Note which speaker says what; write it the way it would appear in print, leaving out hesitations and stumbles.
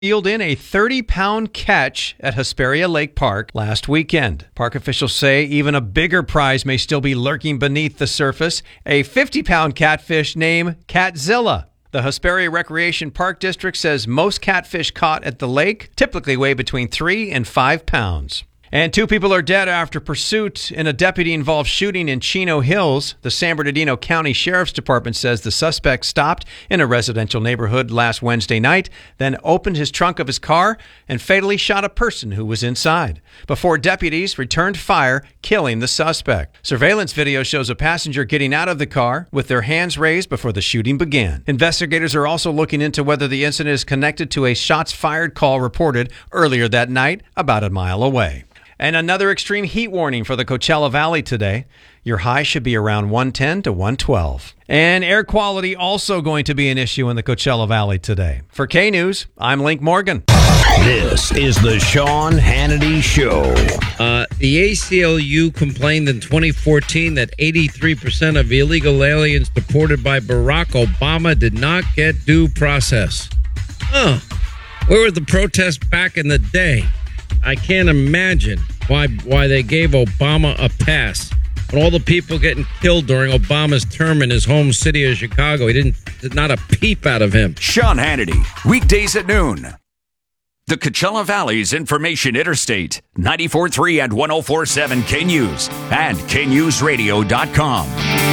Speaker 1: reeled in a 30-pound catch at Hesperia Lake Park last weekend. Park officials say even a bigger prize may still be lurking beneath the surface, a 50-pound catfish named Catzilla. The Hesperia Recreation Park District says most catfish caught at the lake typically weigh between 3 and 5 pounds. And 2 people are dead after pursuit in a deputy-involved shooting in Chino Hills. The San Bernardino County Sheriff's Department says the suspect stopped in a residential neighborhood last Wednesday night, then opened his trunk of his car and fatally shot a person who was inside before deputies returned fire, killing the suspect. Surveillance video shows a passenger getting out of the car with their hands raised before the shooting began. Investigators are also looking into whether the incident is connected to a shots fired call reported earlier that night about a mile away. And another extreme heat warning for the Coachella Valley today. Your high should be around 110 to 112. And air quality also going to be an issue in the Coachella Valley today. For K-News, I'm Link Morgan.
Speaker 2: This is the Sean Hannity Show.
Speaker 3: The ACLU complained in 2014 that 83% of illegal aliens deported by Barack Obama did not get due process. Where were the protests back in the day? I can't imagine why they gave Obama a pass. When all the people getting killed during Obama's term in his home city of Chicago, not a peep out of him.
Speaker 4: Sean Hannity, weekdays at noon. The Coachella Valley's Information Interstate, 94.3 and 104.7 K-News and KNewsRadio.com.